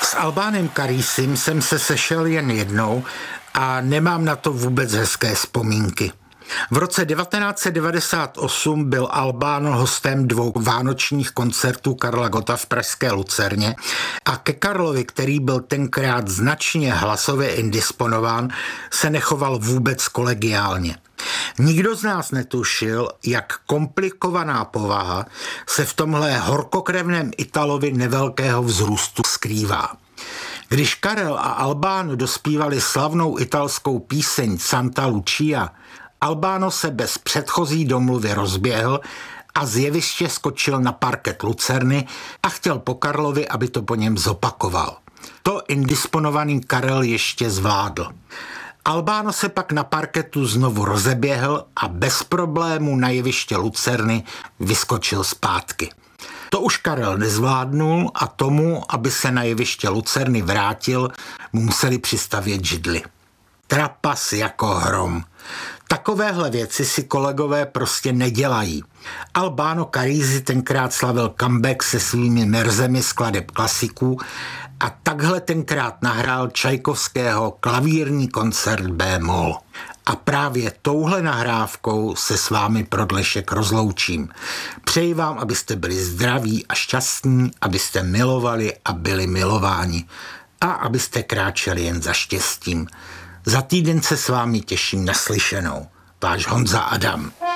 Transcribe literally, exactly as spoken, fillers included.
S Albánem Karísim jsem se sešel jen jednou a nemám na to vůbec hezké vzpomínky. V roce devatenáct set devadesát osm byl Albán hostem dvou vánočních koncertů Karla Gotta v pražské Lucerně a ke Karlovi, který byl tenkrát značně hlasově indisponován, se nechoval vůbec kolegiálně. Nikdo z nás netušil, jak komplikovaná povaha se v tomhle horkokrevném Italovi nevelkého vzrůstu skrývá. Když Karel a Albáno dospívali slavnou italskou píseň Santa Lucia, Albáno se bez předchozí domluvy rozběhl a z jeviště skočil na parket Lucerny a chtěl po Karlovi, aby to po něm zopakoval. To indisponovaný Karel ještě zvládl. Albáno se pak na parketu znovu rozeběhl a bez problému na jeviště Lucerny vyskočil zpátky. To už Karel nezvládnul a tomu, aby se na jeviště Lucerny vrátil, mu museli přistavět židli. Trapas jako hrom. Takovéhle věci si kolegové prostě nedělají. Albáno Karísi tenkrát slavil comeback se svými merzemi skladeb klasiků a takhle tenkrát nahrál Čajkovského klavírní koncert B-moll. A právě touhle nahrávkou se s vámi pro dnešek rozloučím. Přeji vám, abyste byli zdraví a šťastní, abyste milovali a byli milováni a abyste kráčeli jen za štěstím. Za týden se s vámi těším na slyšenou. Váš Honza Adam.